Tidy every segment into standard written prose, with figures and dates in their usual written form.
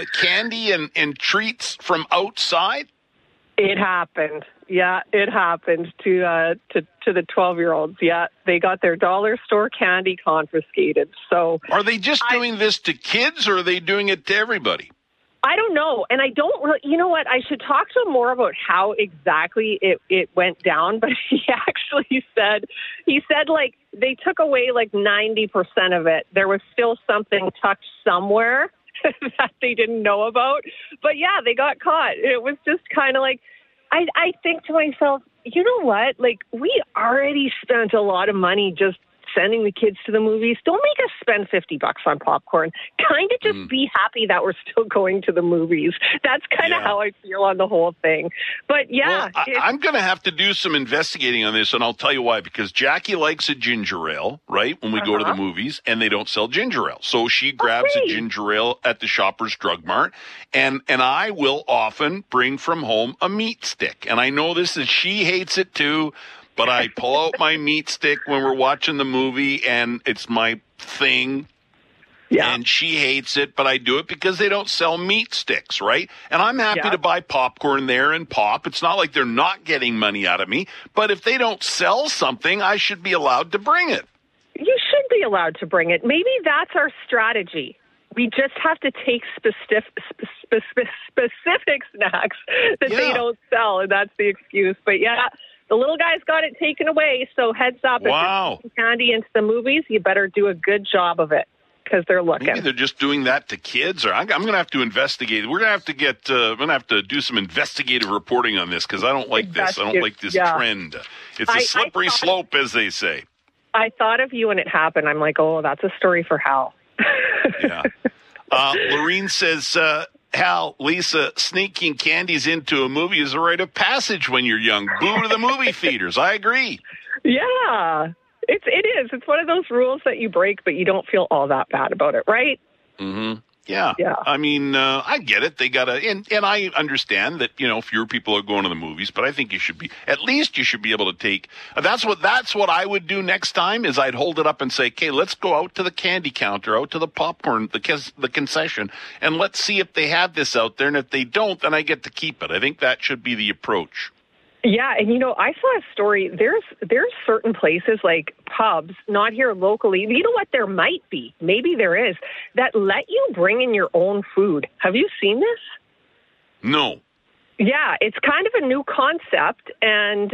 candy and treats from outside? It happened. Yeah, it happened to the 12-year-olds. Yeah, they got their dollar store candy confiscated. So are they just doing this to kids, or are they doing it to everybody? I don't know. And I don't really, you know what? I should talk to him more about how exactly it went down. But he actually said, like, they took away like 90% of it. There was still something tucked somewhere that they didn't know about. But yeah, they got caught. It was just kind of like, I think to myself, you know what? Like, we already spent a lot of money just sending the kids to the movies. Don't make us spend $50 on popcorn. Kind of just be happy that we're still going to the movies. That's kind of how I feel on the whole thing. But yeah. Well, I'm going to have to do some investigating on this, and I'll tell you why. Because Jackie likes a ginger ale, right, when we go to the movies, and they don't sell ginger ale. So she grabs a ginger ale at the Shoppers Drug Mart, and I will often bring from home a meat stick. And I know she hates it too, but I pull out my meat stick when we're watching the movie, and it's my thing. Yeah. And she hates it, but I do it because they don't sell meat sticks, right? And I'm happy to buy popcorn there and pop. It's not like they're not getting money out of me. But if they don't sell something, I should be allowed to bring it. You should be allowed to bring it. Maybe that's our strategy. We just have to take specific snacks that they don't sell, and that's the excuse. But yeah, the little guy's got it taken away, so heads up. If you're taking candy into the movies, you better do a good job of it because they're looking. Maybe they're just doing that to kids, or I'm going to have to investigate. We're going to have to get. I'm going to have to do some investigative reporting on this because I don't like this. I don't like this trend. It's a slippery slope, as they say. I thought of you when it happened. I'm like, oh, that's a story for Hal. Yeah. Lorene says, Hal, Lisa, sneaking candies into a movie is a rite of passage when you're young. Boo to the movie theaters. I agree. Yeah, it is. It's one of those rules that you break, but you don't feel all that bad about it, right? Mm-hmm. Yeah. I mean, I get it. They got to, and I understand that, fewer people are going to the movies, but I think you should be able to take, that's what I would do next time is I'd hold it up and say, okay, let's go out to the candy counter, out to the popcorn, the concession, and let's see if they have this out there. And if they don't, then I get to keep it. I think that should be the approach. Yeah, and I saw a story. There's certain places like pubs, not here locally. You know what? There might be, maybe there is, that let you bring in your own food. Have you seen this? No. Yeah, it's kind of a new concept, and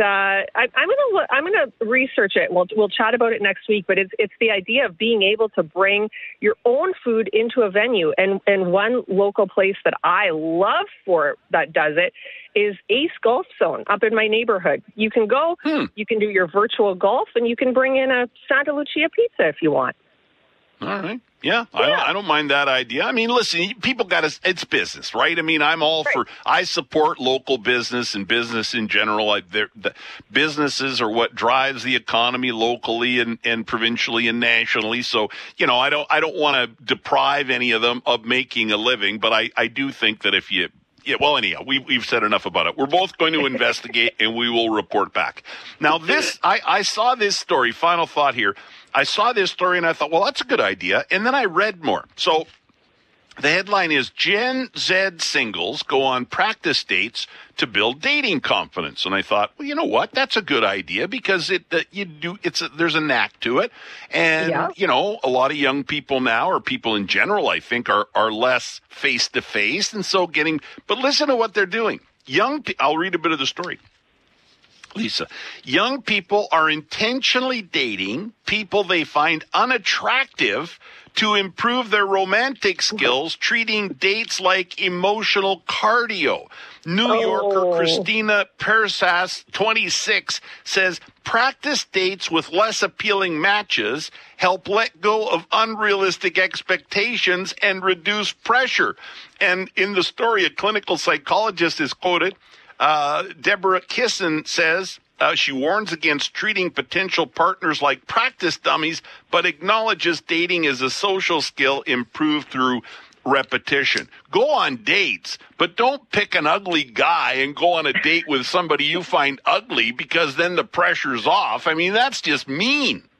I'm gonna research it. We'll chat about it next week. But it's the idea of being able to bring your own food into a venue. And one local place that I love that does it is Ace Golf Zone up in my neighborhood. You can go, you can do your virtual golf, and you can bring in a Santa Lucia pizza if you want. All right. Yeah. I don't mind that idea. I mean, listen, people it's business, right? I mean, I'm all I support local business and business in general. The businesses are what drives the economy locally and provincially and nationally. So, I don't want to deprive any of them of making a living, but I do think that if you, well, anyhow, we've said enough about it. We're both going to investigate, and we will report back. Now, I saw this story, final thought here. I saw this story, and I thought, well, that's a good idea. And then I read more. So the headline is Gen Z singles go on practice dates to build dating confidence. And I thought, well, you know what? That's a good idea because there's a knack to it. And, a lot of young people now, or people in general, I think, are less face-to-face. And so but listen to what they're doing. I'll read a bit of the story. Lisa, young people are intentionally dating people they find unattractive to improve their romantic skills, treating dates like emotional cardio. New Yorker Christina Persas, 26, says practice dates with less appealing matches help let go of unrealistic expectations and reduce pressure. And in the story, a clinical psychologist is quoted. Deborah Kissin says she warns against treating potential partners like practice dummies, but acknowledges dating is a social skill improved through repetition. Go on dates, but don't pick an ugly guy and go on a date with somebody you find ugly because then the pressure's off. I mean, that's just mean.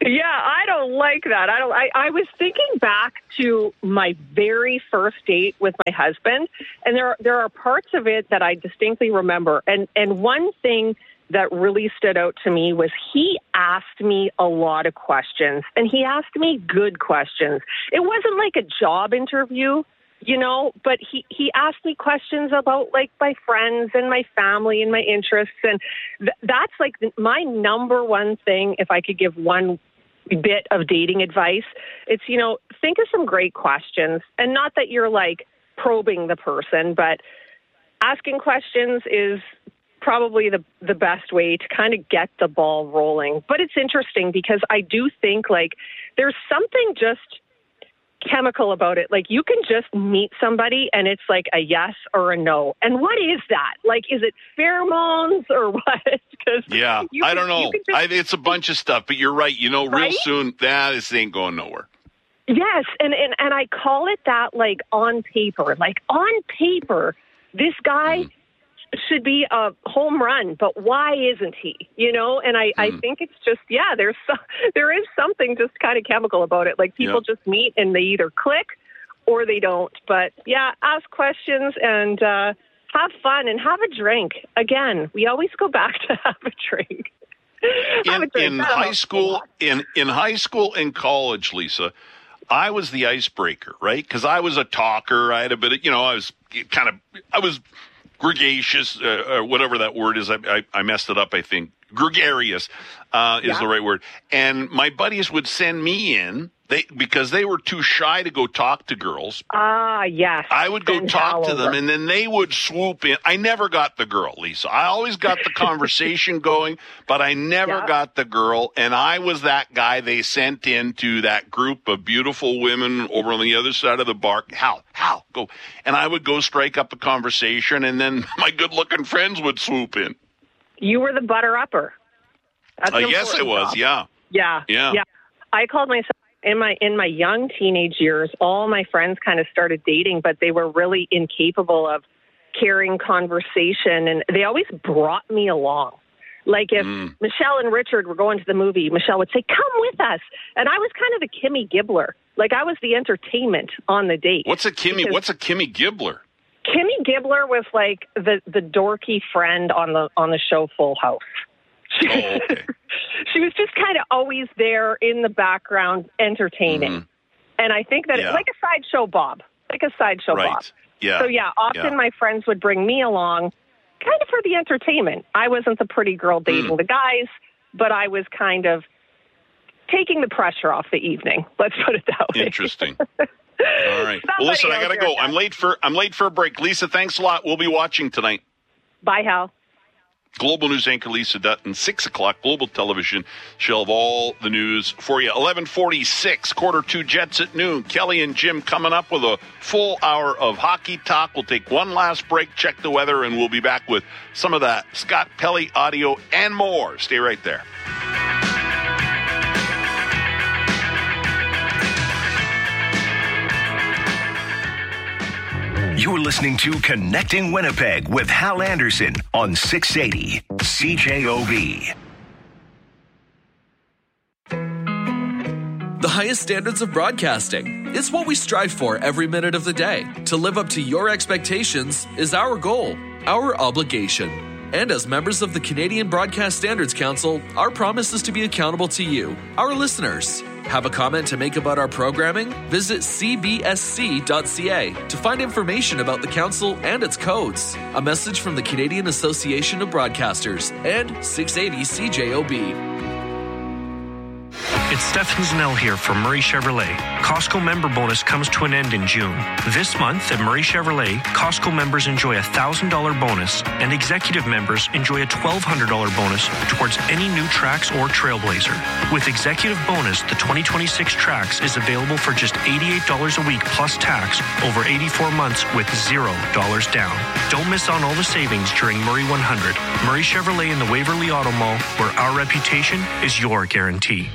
Yeah, I don't like that. I was thinking back to my very first date with my husband, and there are parts of it that I distinctly remember. And one thing that really stood out to me was he asked me a lot of questions, and he asked me good questions. It wasn't like a job interview, but he asked me questions about like my friends and my family and my interests. And that's like my number one thing. If I could give one bit of dating advice, it's, think of some great questions, and not that you're like probing the person, but asking questions is probably the best way to kind of get the ball rolling. But it's interesting because I do think like there's something just chemical about it. Like you can just meet somebody and it's like a yes or a no. And what is that? Like, is it pheromones or what? Yeah, I don't know. It's a bunch of stuff, but you're right. Real soon, this ain't going nowhere. Yes, and I call it that, like on paper. Like on paper, this guy should be a home run, but why isn't he? And I think it's just, there is something just kind of chemical about it. Like people just meet and they either click or they don't. But ask questions and have fun and have a drink. Again, we always go back to have a drink. In high school and college, Lisa, I was the icebreaker, right? Because I was a talker. I had a bit of, I was gregarious, whatever that word is. I messed it up, I think. Gregarious is the right word. And my buddies would send me in because they were too shy to go talk to girls. Yes. I would go talk to them, and then they would swoop in. I never got the girl, Lisa. I always got the conversation going, but I never got the girl. And I was that guy they sent into that group of beautiful women over on the other side of the bar. Hal, go. And I would go strike up a conversation, and then my good-looking friends would swoop in. You were the butter-upper. Yes, I was. Job. Yeah. I called myself in my young teenage years. All my friends kind of started dating, but they were really incapable of carrying conversation, and they always brought me along. Like if Michelle and Richard were going to the movie, Michelle would say, "Come with us," and I was kind of the Kimmy Gibbler. Like I was the entertainment on the date. What's a Kimmy Gibbler? Kimmy Gibbler was like the dorky friend on the show Full House. Okay. She was just kind of always there in the background entertaining. And I think that it's like a sideshow Bob. Bob. Yeah. So often my friends would bring me along kind of for the entertainment. I wasn't the pretty girl dating the guys, but I was kind of taking the pressure off the evening. Let's put it that way. Interesting. All right. Well, listen, I got to go. I'm late for a break. Lisa, thanks a lot. We'll be watching tonight. Bye, Hal. Global News anchor Lisa Dutton, 6 o'clock, Global Television. She'll have all the news for you. 11:46, 1:45 Jets at noon. Kelly and Jim coming up with a full hour of hockey talk. We'll take one last break, check the weather, and we'll be back with some of that Scott Pelley audio and more. Stay right there. You're listening to Connecting Winnipeg with Hal Anderson on 680 CJOB. The highest standards of broadcasting. It's what we strive for every minute of the day. To live up to your expectations is our goal, our obligation. And as members of the Canadian Broadcast Standards Council, our promise is to be accountable to you, our listeners. Have a comment to make about our programming? Visit cbsc.ca to find information about the Council and its codes. A message from the Canadian Association of Broadcasters and 680 CJOB. It's Stefan Zanell here from Murray Chevrolet. Costco member bonus comes to an end in June. This month at Murray Chevrolet, Costco members enjoy a $1,000 bonus and executive members enjoy a $1,200 bonus towards any new Trax or Trailblazer. With executive bonus, the 2026 Trax is available for just $88 a week plus tax over 84 months with $0 down. Don't miss on all the savings during Murray 100. Murray Chevrolet in the Waverly Auto Mall, where our reputation is your guarantee. Winnipeg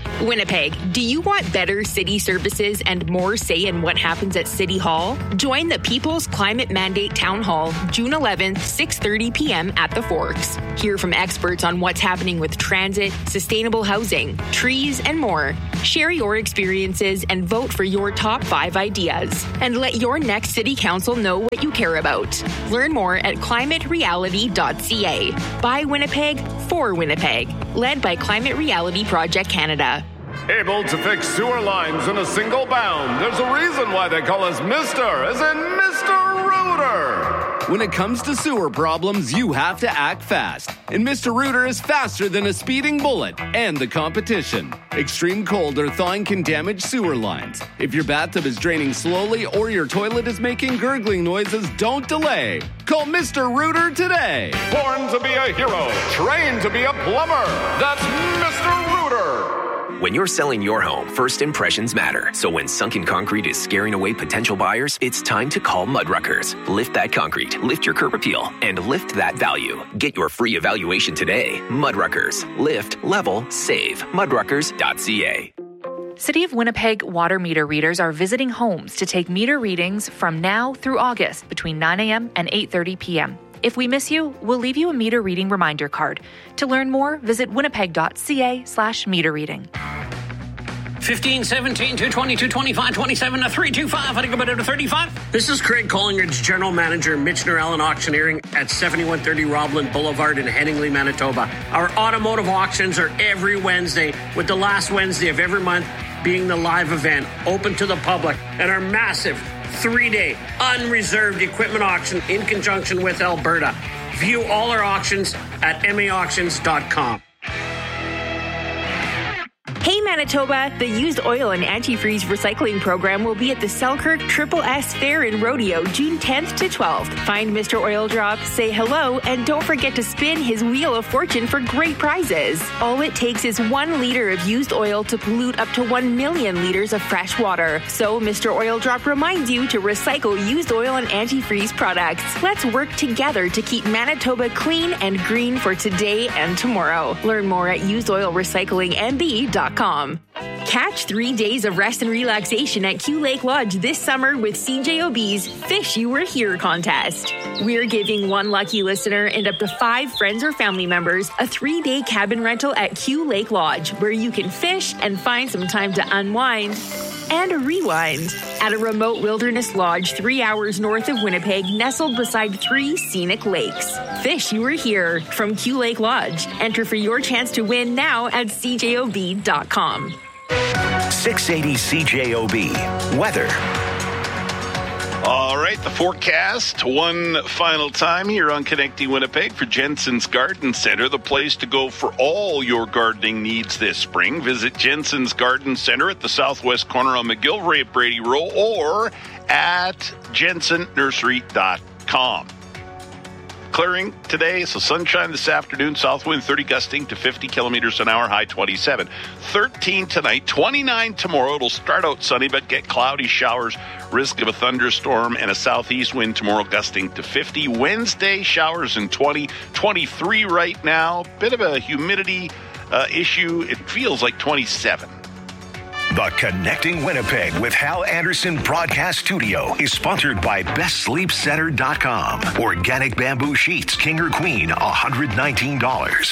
Winnipeg, do you want better city services and more say in what happens at City Hall? Join the People's Climate Mandate Town Hall, June 11th, 6:30 p.m. at the Forks. Hear from experts on what's happening with transit, sustainable housing, trees, and more. Share your experiences and vote for your top 5 ideas. And let your next city council know what you care about. Learn more at climatereality.ca. By Winnipeg, for Winnipeg. Led by Climate Reality Project Canada. Able to fix sewer lines in a single bound. There's a reason why they call us Mr. as in Mr. Rooter. When it comes to sewer problems, you have to act fast. And Mr. Rooter is faster than a speeding bullet and the competition. Extreme cold or thawing can damage sewer lines. If your bathtub is draining slowly or your toilet is making gurgling noises, don't delay. Call Mr. Rooter today. Born to be a hero, trained to be a plumber. That's Mr. Rooter. When you're selling your home, first impressions matter. So when sunken concrete is scaring away potential buyers, it's time to call Mudruckers. Lift that concrete, lift your curb appeal, and lift that value. Get your free evaluation today. Mudruckers. Lift, level, save. Mudruckers.ca. City of Winnipeg water meter readers are visiting homes to take meter readings from now through August between 9 a.m. and 8:30 p.m. If we miss you, we'll leave you a meter reading reminder card. To learn more, visit winnipeg.ca/meter reading. 15, 17, 220, 225, 27 to 325. I think about it to 35. This is Craig Collingridge, General Manager, Michener Allen Auctioneering at 7130 Roblin Boulevard in Headingley, Manitoba. Our automotive auctions are every Wednesday, with the last Wednesday of every month being the live event, open to the public, and our massive 3-day unreserved equipment auction in conjunction with Alberta. View all our auctions at maauctions.com. Hey Manitoba, the used oil and antifreeze recycling program will be at the Selkirk Triple S Fair in Rodeo, June 10th to 12th. Find Mr. Oil Drop, say hello, and don't forget to spin his Wheel of Fortune for great prizes. All it takes is 1 liter of used oil to pollute up to 1 million liters of fresh water. So Mr. Oil Drop reminds you to recycle used oil and antifreeze products. Let's work together to keep Manitoba clean and green for today and tomorrow. Learn more at usedoilrecyclingmb.com. Catch 3 days of rest and relaxation at Q Lake Lodge this summer with CJOB's Fish You Were Here contest. We're giving one lucky listener and up to 5 friends or family members a 3-day cabin rental at Q Lake Lodge, where you can fish and find some time to unwind and rewind at a remote wilderness lodge 3 hours north of Winnipeg, nestled beside 3 scenic lakes. Fish You Were Here from Q Lake Lodge. Enter for your chance to win now at CJOB.com. 680 CJOB. Weather. All right, the forecast one final time here on Connecting Winnipeg for Jensen's Garden Center, the place to go for all your gardening needs this spring. Visit Jensen's Garden Center at the southwest corner on McGillivray at Brady Row or at jensennursery.com. Clearing today, so sunshine this afternoon, south wind 30 gusting to 50 kilometers an hour, high 27. 13 tonight, 29 tomorrow. It'll start out sunny, but get cloudy showers, risk of a thunderstorm, and a southeast wind tomorrow gusting to 50. Wednesday, showers in 20, 23 right now. Bit of a humidity issue. It feels like 27. The Connecting Winnipeg with Hal Anderson broadcast studio is sponsored by BestSleepCenter.com. Organic bamboo sheets, king or queen, $119.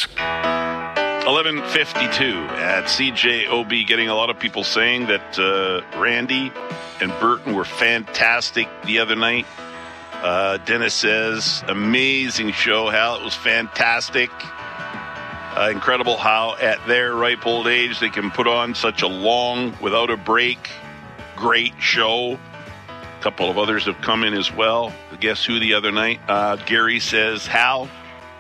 11:52 at CJOB. Getting a lot of people saying that Randy and Burton were fantastic the other night. Dennis says, amazing show, Hal. It was fantastic. Incredible how at their ripe old age they can put on such a long, without a break, great show. A couple of others have come in as well. Guess who the other night? Gary says, Hal.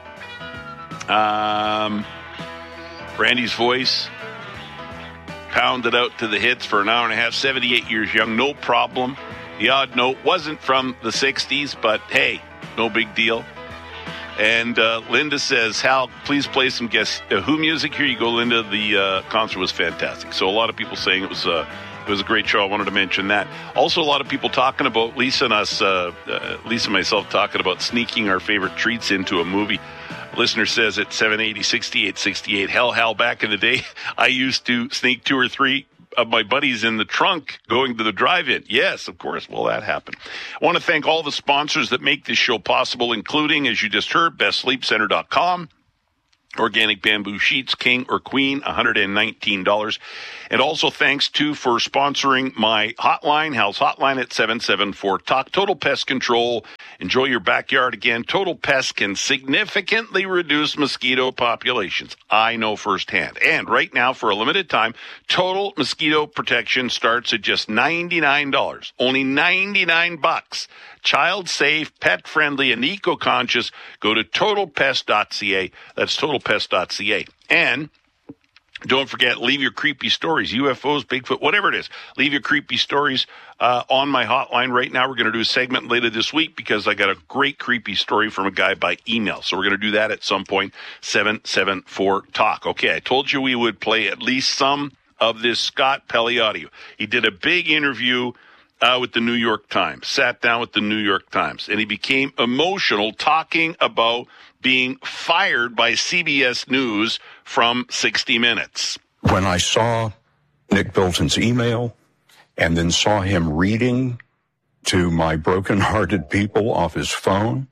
Randy's voice pounded out to the hits for an hour and a half, 78 years young, no problem. The odd note wasn't from the 60s, but hey, no big deal. And Linda says, Hal, please play some Guess Who music. Here you go, Linda. The concert was fantastic. So a lot of people saying it was It was a great show. I wanted to mention that. Also, a lot of people talking about Lisa and myself talking about sneaking our favorite treats into a movie. Listener says at 780-6868, hell, back in the day, I used to sneak 2 or 3 of my buddies in the trunk going to the drive-in. Yes, of course. Well, that happened. I want to thank all the sponsors that make this show possible, including, as you just heard, BestSleepCenter.com. Organic bamboo sheets, king or queen, $119. And also thanks for sponsoring my hotline, Hal's Hotline at 774-TALK. Total Pest Control. Enjoy your backyard again. Total Pest can significantly reduce mosquito populations. I know firsthand. And right now, for a limited time, Total Mosquito Protection starts at just $99. Only $99. Child safe, pet friendly, and eco-conscious. Go to totalpest.ca. That's totalpest.ca. And don't forget, leave your creepy stories, UFOs, Bigfoot, whatever it is. Leave your creepy stories on my hotline right now. We're going to do a segment later this week because I got a great creepy story from a guy by email. So we're going to do that at some point. 774-TALK. Okay, I told you we would play at least some of this Scott Pelley audio. He did a big interview with the New York Times, sat down with the New York Times, and he became emotional talking about being fired by CBS News from 60 Minutes. When I saw Nick Bilton's email and then saw him reading to my broken-hearted people off his phone,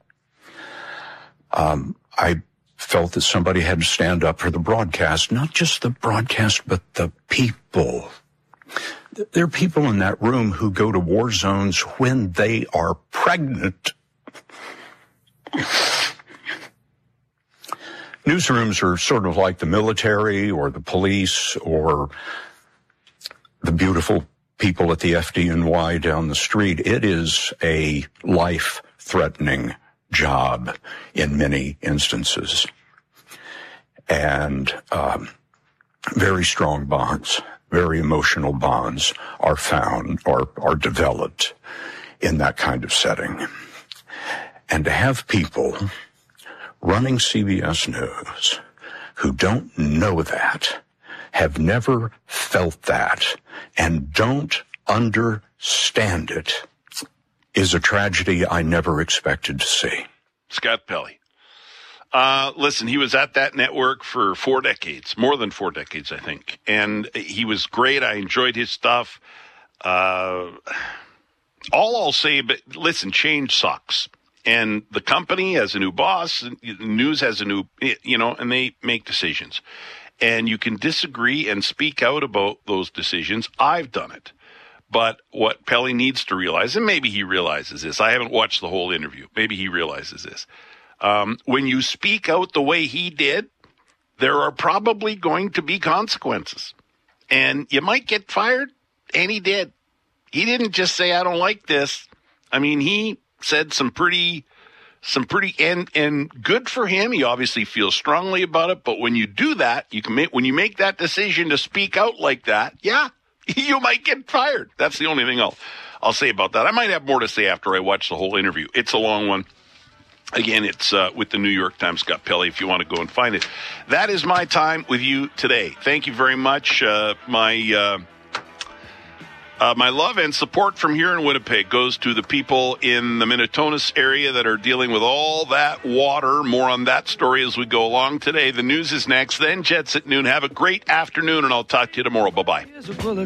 I felt that somebody had to stand up for the broadcast, not just the broadcast, but the people. There are people in that room who go to war zones when they are pregnant. Newsrooms are sort of like the military or the police or the beautiful people at the FDNY down the street. It is a life-threatening job in many instances. And very strong bonds, very emotional bonds are found or are developed in that kind of setting. And to have people running CBS News who don't know that, have never felt that, and don't understand it is a tragedy I never expected to see. Scott Pelley. Listen, he was at that network for 4 decades, more than 4 decades, I think. And he was great. I enjoyed his stuff. All I'll say, but listen, change sucks. And the company has a new boss, the news has a new, and they make decisions. And you can disagree and speak out about those decisions. I've done it. But what Pelley needs to realize, and maybe he realizes this, I haven't watched the whole interview, maybe he realizes this. When you speak out the way he did, there are probably going to be consequences. And you might get fired, and he did. He didn't just say, I don't like this. I mean, he said some pretty, and good for him. He obviously feels strongly about it. But when you do that, when you make that decision to speak out like that, yeah, you might get fired. That's the only thing I'll say about that. I might have more to say after I watch the whole interview. It's a long one. Again, it's with the New York Times, Scott Pelley, if you want to go and find it. That is my time with you today. Thank you very much. My love and support from here in Winnipeg goes to the people in the Minnetonka area that are dealing with all that water. More on that story as we go along today. The news is next, then Jets at noon. Have a great afternoon, and I'll talk to you tomorrow. Bye-bye.